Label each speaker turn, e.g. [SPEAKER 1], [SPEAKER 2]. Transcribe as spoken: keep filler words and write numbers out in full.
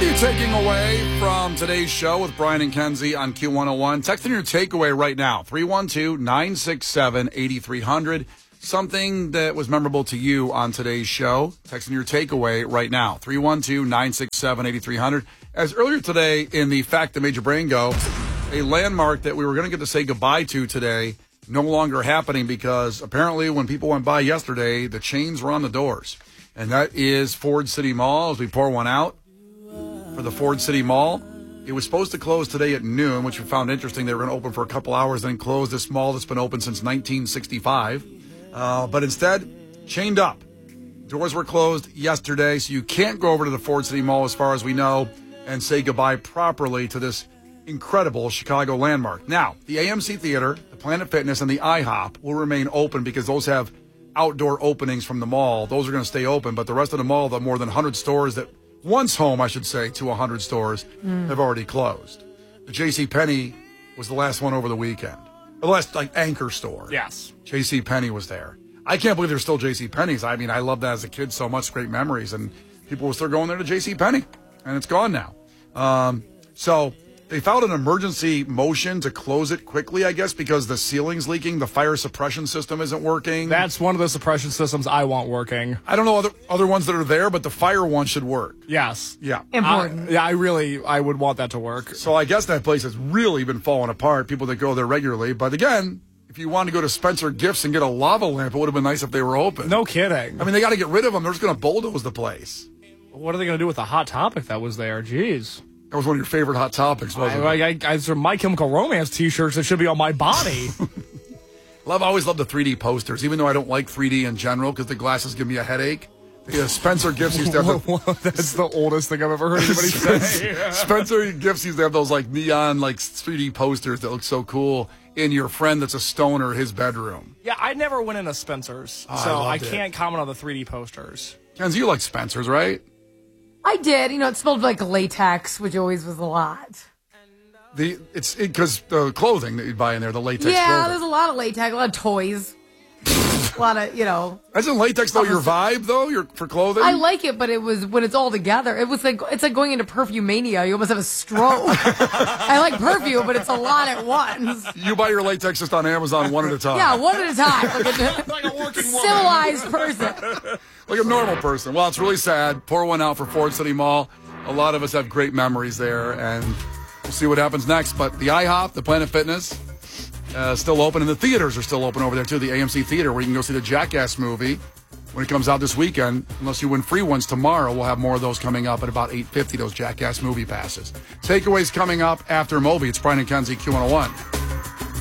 [SPEAKER 1] What are you taking away from today's show with Brian and Kenzie on Q one oh one? Text in your takeaway right now, three one two, nine six seven, eight three zero zero. Something that was memorable to you on today's show. Text in your takeaway right now, three one two, nine six seven, eight three zero zero. As earlier today in the Fact That Made Your Brain Go, a landmark that we were going to get to say goodbye to today no longer happening because apparently when people went by yesterday, the chains were on the doors. And that is Ford City Mall as we pour one out for the Ford City Mall. It was supposed to close today at noon, which we found interesting. They were going to open for a couple hours, then close this mall that's been open since nineteen sixty-five. Uh, but instead, chained up. Doors were closed yesterday, so you can't go over to the Ford City Mall as far as we know and say goodbye properly to this incredible Chicago landmark. Now, the A M C Theater, the Planet Fitness, and the IHOP will remain open because those have outdoor openings from the mall. Those are going to stay open, but the rest of the mall, the more than one hundred stores that once home, I should say, to one hundred stores, mm. have already closed. The JCPenney was the last one over the weekend. The last, like, anchor store.
[SPEAKER 2] Yes.
[SPEAKER 1] JCPenney was there. I can't believe there's still JCPenney's. I mean, I loved that as a kid so much, great memories, and people were still going there to JCPenney, and it's gone now. Um, so they filed an emergency motion to close it quickly, I guess, because the ceiling's leaking, the fire suppression system isn't working.
[SPEAKER 2] That's one of the suppression systems I want working.
[SPEAKER 1] I don't know other other ones that are there, but the fire one should work.
[SPEAKER 2] Yes.
[SPEAKER 1] Yeah.
[SPEAKER 3] Important.
[SPEAKER 2] I, yeah, I really, I would want that to work.
[SPEAKER 1] So I guess that place has really been falling apart, people that go there regularly. But again, if you want to go to Spencer Gifts and get a lava lamp, it would have been nice if they were open.
[SPEAKER 2] No kidding.
[SPEAKER 1] I mean, they got to get rid of them. They're just going to bulldoze the place.
[SPEAKER 2] What are they going to do with the Hot Topic that was there? Jeez.
[SPEAKER 1] That was one of your favorite Hot Topics, wasn't
[SPEAKER 2] I,
[SPEAKER 1] it?
[SPEAKER 2] I, I, I, My Chemical Romance t-shirts that should be on my body.
[SPEAKER 1] Love, I always love the three D posters, even though I don't like three D in general because the glasses give me a headache. The, uh, Spencer Gifts used to have the,
[SPEAKER 2] That's the oldest thing I've ever heard anybody say.
[SPEAKER 1] Spencer Gifts used to have those like neon like three D posters that look so cool in your friend that's a stoner, his bedroom.
[SPEAKER 2] Yeah, I never went into Spencer's,
[SPEAKER 1] oh,
[SPEAKER 2] so
[SPEAKER 1] I,
[SPEAKER 2] I
[SPEAKER 1] it.
[SPEAKER 2] can't comment on the three D posters.
[SPEAKER 1] Kenzie, you like Spencer's, right?
[SPEAKER 3] I did. You know, it smelled like latex, which always was a lot.
[SPEAKER 1] The it's because it, the clothing that you buy in there, the latex
[SPEAKER 3] yeah,
[SPEAKER 1] clothing.
[SPEAKER 3] there's a lot of latex, a lot of toys. A lot of, you know.
[SPEAKER 1] Isn't latex though your vibe though? Your for clothing?
[SPEAKER 3] I like it, but it was when it's all together. It was like it's like going into perfume mania. You almost have a stroke. I like perfume, but it's a lot at once.
[SPEAKER 1] You buy your latex just on Amazon one at a time.
[SPEAKER 3] Yeah, one at a time. Like a,
[SPEAKER 2] like a working
[SPEAKER 3] civilized person.
[SPEAKER 1] Like a normal person. Well, it's really sad. Pour one out for Ford City Mall. A lot of us have great memories there, and we'll see what happens next. But the IHOP, the Planet Fitness, uh, still open, and the theaters are still open over there, too. The A M C Theater, where you can go see the Jackass movie when it comes out this weekend. Unless you win free ones tomorrow, we'll have more of those coming up at about eight fifty, those Jackass movie passes. Takeaways coming up after Moby. It's Brian and Kenzie, Q one oh one.